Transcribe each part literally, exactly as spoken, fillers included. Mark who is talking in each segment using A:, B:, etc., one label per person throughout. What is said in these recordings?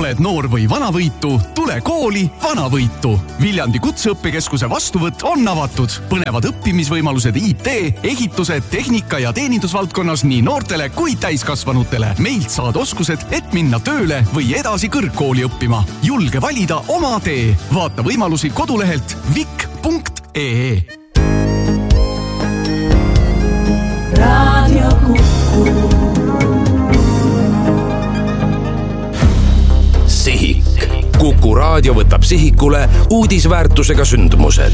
A: oled noor või vanavõitu, tule kooli Vanavõitu. Viljandi Kutseõppekeskuse vastuvõtt on avatud. Põnevad õppimisvõimalused I T, ehitused, tehnika ja teenindusvaldkonnas nii noortele kui täiskasvanutele. Meilt saad oskused, et minna tööle või edasi kõrgkooli õppima. Julge valida oma tee. Vaata võimalusi kodulehelt vik punkt ee.
B: Raadio Kuku.
C: Sihik. Kuku raadio võtab sihikule uudisväärtusega sündmused.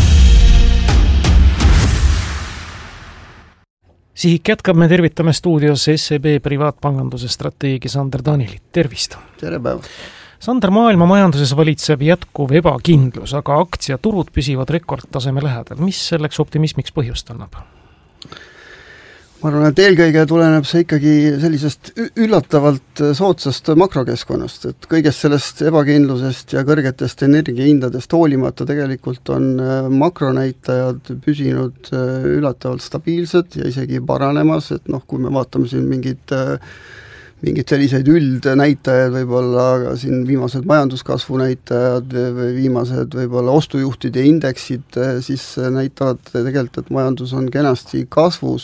D: Sihik jätkab, me tervitame stuudios S E B privaatpanganduse strateegi Sander Danilit. Tervist!
E: Tere päeva!
D: Sander, maailma majanduses valitseb jätkuv ebakindlus, aga aktsiaturud püsivad rekordtaseme lähedal. Mis selleks optimismiks põhjust annab?
E: Ma arvan, et eelkõige tuleneb see ikkagi sellisest üllatavalt soodsast makrokeskkonnast, et kõigest sellest ebakindlusest ja kõrgetest energiahindadest hoolimata tegelikult on makronäitajad püsinud üllatavalt stabiilsed ja isegi paranemas, et noh, kui me vaatame siin mingid mingid selliseid üldnäitajad, võib-olla siin viimased majanduskasvu näitajad või viimased võib-olla ostujuhtide indeksid, siis näitavad tegelikult, et majandus on kenasti kasvus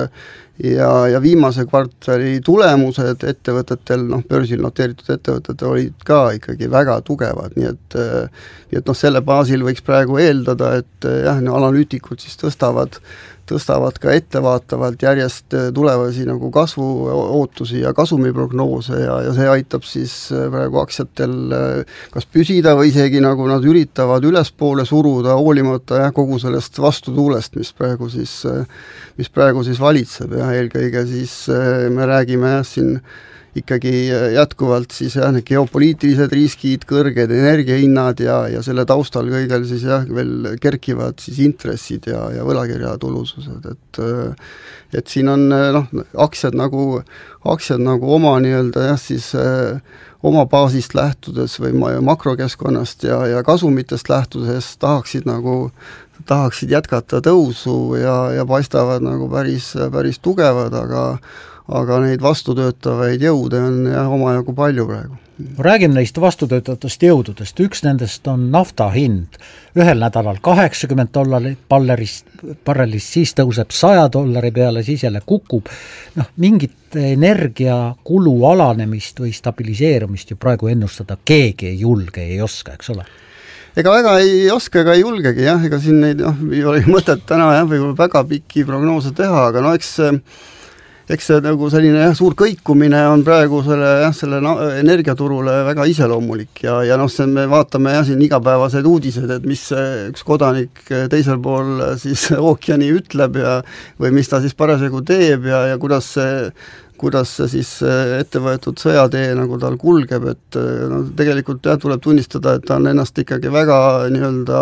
E: ja, ja viimase kvartali tulemused ettevõtetel, noh, börsil noteeritud ettevõtetel olid ka ikkagi väga tugevad, nii et, nii et noh, selle baasil võiks praegu eeldada, et jah, analüütikud siis tõstavad tõstavad ka ettevaatavalt järjest tulevasi nagu kasvu ootusi ja kasumiprognoose ja, ja see aitab siis praegu aktsiatel kas püsida või isegi nagu nad üritavad ülespoole suruda hoolimata jah, kogu sellest vastutuulest, mis praegu siis, mis praegu siis valitseb ja eelkõige siis me räägime jah, siin ikkagi jätkuvalt siis jah, need geopoliitilised riskid, kõrged energiahinnad ja, ja selle taustal kõigel siis jah, veel kerkivad siis intressid ja, ja võlakirjatulusused, et et siin on noh, aktsiad nagu, aktsiad nagu oma nii-öelda jah, siis oma baasist lähtudes või makrokeskkonnast ja, ja kasumitest lähtudes tahaksid nagu tahaksid jätkata tõusu ja, ja paistavad nagu päris, päris tugevad, aga aga neid vastutöötavaid jõude on jah, omajagu palju praegu.
F: Räägime neist vastutöötavatest jõududest. Üks nendest on nafta hind. Ühel nädalal kaheksakümmend dollarit barrelist, siis tõuseb saja dollari peale, siis jälle kukub. Noh, mingit energiakulu alanemist või stabiliseerumist ju praegu ennustada keegi ei julge, ei oska, eks ole?
E: Ega väga ei oska ega ei julgegi, jah, ega siin neid, noh, ei ole mõtet täna jah, või väga pikki prognoose teha, aga no eks eks see nagu selline jah, suur kõikumine on praegu selle, jah, selle energiaturule väga iseloomulik ja, ja noh, see me vaatame jah, siin igapäevased uudised, et mis üks kodanik teisel pool siis ookeani ütleb ja, või mis ta siis parasjagu teeb ja, ja kuidas see kuidas see siis ettevõetud sõjatee nagu tal kulgeb, et no, tegelikult jah, tuleb tunnistada, et ta on ennast ikkagi väga nii-öelda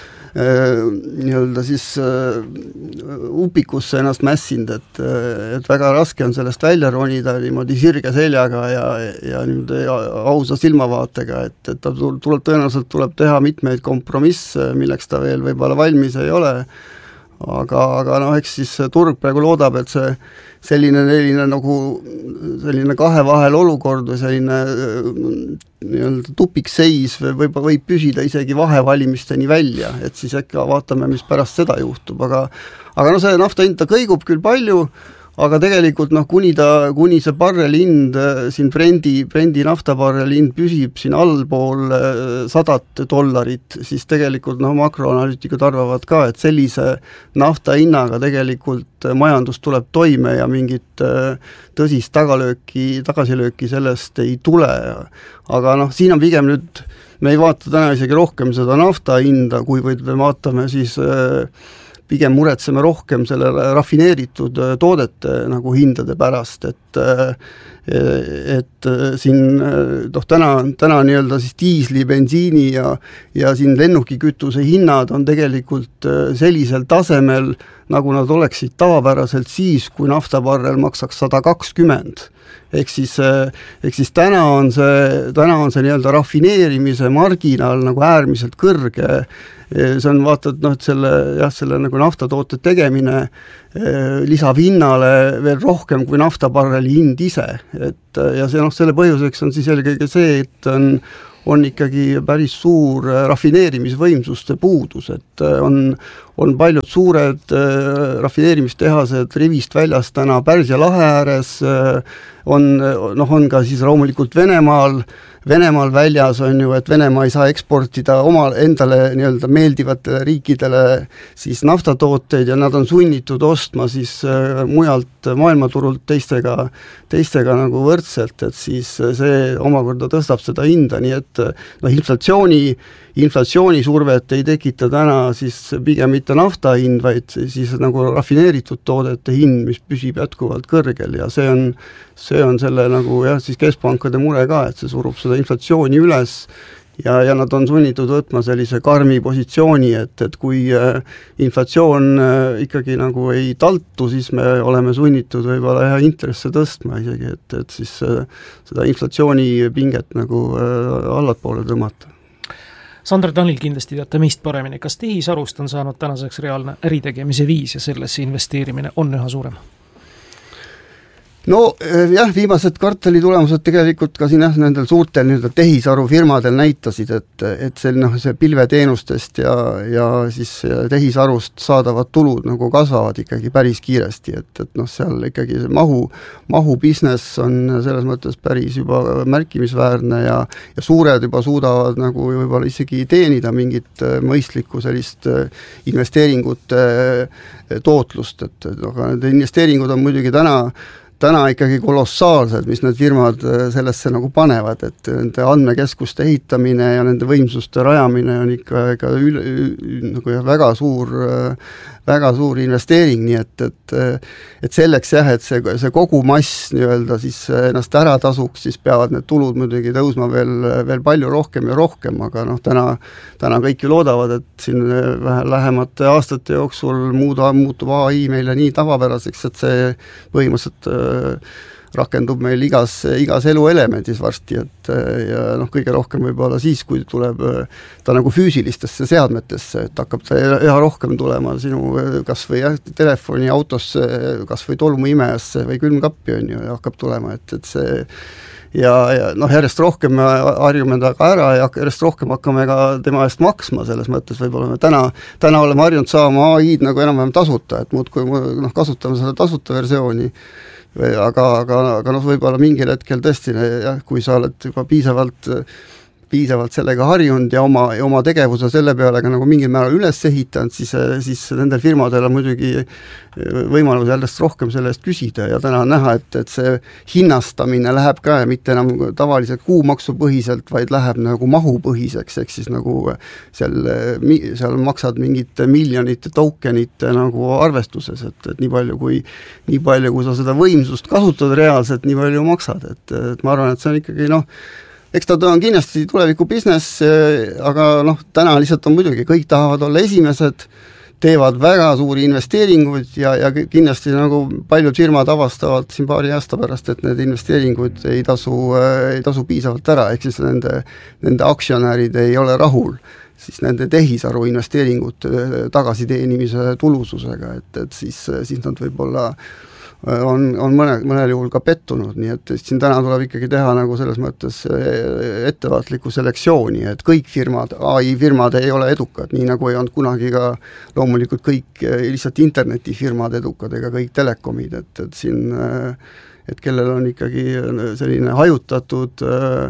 E: nii-öelda siis upikusse ennast mässinud, et, et väga raske on sellest välja ronida niimoodi sirge seljaga ja, ja niimoodi ausa silmavaatega, et, et ta tuleb, tõenäoliselt tuleb teha mitmeid kompromisse, milleks ta veel võib-olla valmis ei ole, aga, aga noh, eks siis turg praegu loodab, et see selline, selline nagu selline kahe vahel olukord või selline nii-öelda tupikseis võib, võib püsida isegi vahevalimisteni välja, et siis äkki vaatame, mis pärast seda juhtub, aga aga no see nafta hind ta kõigub küll palju, aga tegelikult noh, kuni ta, kuni see barreli hind, siin Brendi, Brendi naftabarreli hind püsib siin allpool sadat dollarit, siis tegelikult noh, makroanalüütikud arvavad ka, et sellise nafta hinnaga tegelikult majandus tuleb toime ja mingit tõsist tagalööki, tagasilööki sellest ei tule. Aga noh, siin on pigem nüüd, me ei vaata täna isegi rohkem seda nafta hinda, kui võid me vaatame siis pigem muretseme rohkem selle rafineeritud toodete nagu hindade pärast, et et siin noh, täna, täna nii-öelda siis diisli, bensiini ja, ja siin lennukikütuse hinnad on tegelikult sellisel tasemel, nagu nad oleksid tavapäraselt siis, kui naftabarrel maksaks sada kakskümmend. Ehk siis, ehk siis täna on see, täna on see nii-öelda rafineerimise marginaal nagu äärmiselt kõrge. See on vaata, et noh, et selle, jah, selle nagu naftatoote tegemine lisab hinnale veel rohkem kui naftabarreli hind ise, et, et ja see noh, selle põhjuseks on siis eelkõige see, et on on ikkagi päris suur rafineerimisvõimsuste puudus, et on, on paljud suured rafineerimistehased rivist väljas täna Pärsia lahe ääres, on, noh, on ka siis loomulikult Venemaal, Venemaal väljas on ju, et Venemaa ei saa eksportida oma endale nii-öelda meeldivatele riikidele siis naftatooteid ja nad on sunnitud ostma siis mujalt maailmaturult teistega, teistega nagu võrdselt, et siis see omakorda tõstab seda hinda, nii et noh, inflatsiooni, inflatsiooni survet ei tekita täna siis pigem mitte nafta hind, vaid siis nagu rafineeritud toodete hind, mis püsib jätkuvalt kõrgel ja see on, see on selle nagu jah, siis keskpankade mure ka, et see surub seda inflatsiooni üles ja, ja nad on sunnitud võtma sellise karmi positsiooni, et, et kui äh, inflatsioon äh, ikkagi nagu ei taltu, siis me oleme sunnitud võib-olla jah, intresse tõstma isegi, et, et siis äh, seda inflatsioonipinget nagu äh, allapoole tõmmata.
D: Sander Tanil kindlasti teate meist paremini, kas tehisarust on saanud tänaseks reaalne äritegemise viis ja sellesse investeerimine on üha suurem?
E: No jah, viimased kvartali tulemused tegelikult ka siin jah, nendel suurtel nii-öelda tehisarufirmadel näitasid, et, et see, noh, see pilveteenustest ja, ja siis tehisarust saadavad tulud nagu kasvavad ikkagi päris kiiresti, et, et noh, seal ikkagi see mahu, mahu business on selles mõttes päris juba märkimisväärne ja, ja suured juba suudavad nagu võib-olla isegi teenida mingit mõistlikku sellist investeeringute tootlust, et aga need investeeringud on muidugi täna täna ikkagi kolossaalsed, mis need firmad sellesse nagu panevad, et nende andmekeskuste ehitamine ja nende võimsuste rajamine on ikka, ikka üle, nagu väga suur, väga suur investeering, nii et, et, et selleks jah, et see, see kogu mass nii-öelda siis ennast ära tasuks, siis peavad need tulud muidugi tõusma veel, veel palju rohkem ja rohkem, aga noh, täna, täna kõik ju loodavad, et siin lähemate aastate jooksul muuda, muutub A I meile nii tavapäraseks, et see põhimõtteliselt rakendub meil igas, igas eluelemendis varsti, et ja noh, kõige rohkem võib-olla siis, kui tuleb ta nagu füüsilistesse seadmetesse, et hakkab ta üha rohkem tulema sinu kas või jah, telefoni, autosse, kas või tolmuimejasse või külmkappi on ju, ja hakkab tulema, et, et see ja, ja noh, järjest rohkem me harjume taga ära ja järjest rohkem hakkame ka tema eest maksma, selles mõttes võib-olla me täna, täna oleme harjunud saama A I-d nagu enam-vähem tasuta, et muud kui noh, kasutame seda tasuta versiooni, aga, aga, aga noh, võib-olla mingil hetkel tõesti, jah, kui sa oled juba piisavalt piisavalt sellega harjunud ja oma, ja oma tegevuse selle peale ka nagu mingil määral üles ehitanud, siis, siis nendel firmadel on muidugi võimalus jällest rohkem selle eest küsida ja täna on näha, et, et see hinnastamine läheb ka ja mitte enam tavaliselt kuumaksupõhiselt, vaid läheb nagu mahupõhiseks, ehk siis nagu seal, seal maksad mingite miljonite tokenite nagu arvestuses, et, et nii palju kui, nii palju kui sa seda võimsust kasutad reaalselt, nii palju maksad, et, et ma arvan, et see on ikkagi noh, eks ta on kindlasti tuleviku business, aga noh, täna lihtsalt on muidugi, kõik tahavad olla esimesed, teevad väga suuri investeeringuid ja, ja kindlasti nagu paljud firmad avastavad siin paari aasta pärast, et need investeeringud ei tasu, ei tasu piisavalt ära, ehk siis nende, nende aktsionärid ei ole rahul siis nende tehisaru investeeringute tagasiteenimise tulususega, et, et siis, siis nad võib-olla on, on mõne, mõnel juhul ka pettunud, nii et siin täna tuleb ikkagi teha nagu selles mõttes ettevaatlikku selektsiooni, et kõik firmad, A I firmad ei ole edukad, nii nagu ei olnud kunagi ka loomulikult kõik lihtsalt internetifirmad edukad ega kõik telekomid, et, et siin, et kellel on ikkagi selline hajutatud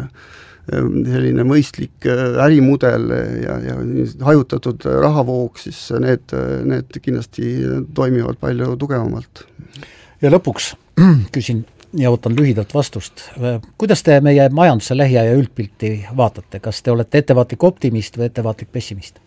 E: selline mõistlik ärimudel ja, ja hajutatud rahavoog, siis need, need kindlasti toimivad palju tugevamalt.
F: Ja lõpuks küsin ja ootan lühidalt vastust. Kuidas te meie majanduse lähiaja üldpilti vaatate? Kas te olete ettevaatlik optimist või ettevaatlik pessimist?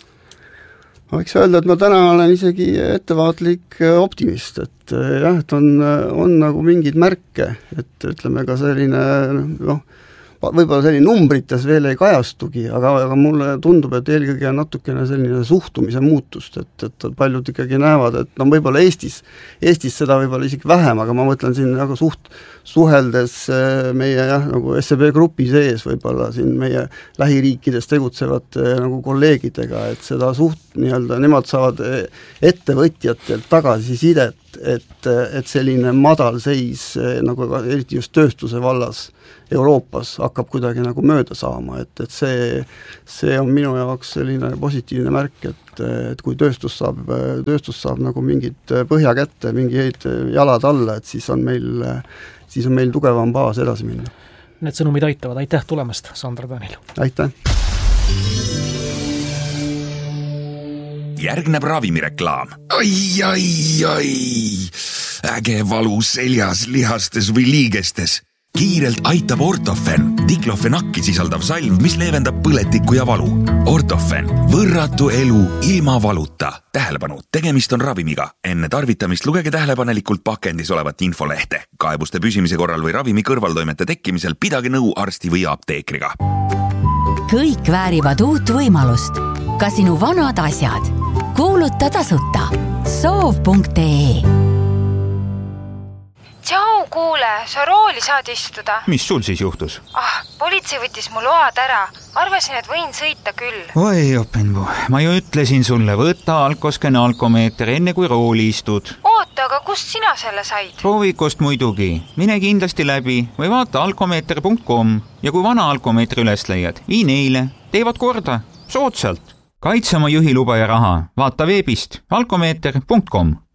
E: Ma võiks öelda, et ma täna olen isegi ettevaatlik optimist, et jah, et on, on nagu mingid märke, et ütleme ka selline noh, võib-olla selline numbrites veel ei kajastugi, aga, aga mulle tundub, et eelkõige on natukene selline suhtumise muutust, et, et paljud ikkagi näevad, et no võib-olla Eestis, Eestis seda võib-olla isegi vähem, aga ma mõtlen siin nagu suht, suheldes meie jah, nagu S E B grupi sees võib-olla siin meie lähiriikides tegutsevate nagu kolleegidega, et seda suht nii-öelda, nemad saavad ettevõtjatelt tagasisidet et, et selline madal seis nagu eriti just tööstuse vallas Euroopas hakkab kuidagi nagu mööda saama, et, et see, see on minu jaoks selline positiivne märk, et, et kui tööstus saab, tööstus saab nagu mingid põhja kätte, mingeid jalad alla, et siis on meil, siis on meil tugevam baas edasi minna.
D: Need sõnumid aitavad, aitäh tulemast, Sander Tanil!
E: Aitäh!
B: Järgneb ravimireklaam. Ai, ai, ai! Äge valu seljas, lihastes või liigestes. Kiirelt aitab Ortofen, diklofenakki sisaldav salv, mis leevendab põletikku ja valu. Ortofen, võrratu elu ilma valuta. Tähelepanu, tegemist on ravimiga. Enne tarvitamist lugege tähelepanelikult pakendis olevat infolehte. Kaebuste püsimise korral või ravimi kõrvaltoimete tekkimisel pidage nõu arsti või apteekriga.
G: Kõik väärivad uut võimalust. Ka sinu vanad asjad. Kuuluta tasuta. soov punkt ee
H: Tšau, kuule, sa rooli saad istuda.
I: Mis sul siis juhtus?
H: Ah, politsei võttis mu load ära. Arvasin, et võin sõita küll.
I: Oi, Openbu, ma ju ütlesin sulle, võta alkoskene alkomeeter enne kui rooli istud.
H: Oota, aga kust sina selle said?
I: Proovikost muidugi. Mine kindlasti läbi või vaata alkomeeter punkt com ja kui vana alkomeetri üles leiad, vii neile. Teevad korda. Soodsalt. Kaitse oma juhiluba ja raha. Vaata veebist alkomeeter punkt com.